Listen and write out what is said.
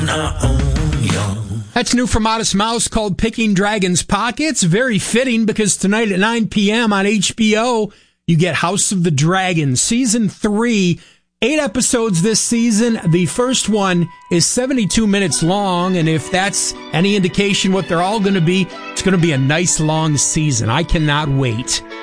That's new from Modest Mouse called Picking Dragon's Pockets. Very fitting because tonight at 9 p.m. on HBO, you get House of the Dragon, Season 3. 8 episodes this season. The first one is 72 minutes long, and if that's any indication what they're all going to be, it's going to be a nice long season. I cannot wait.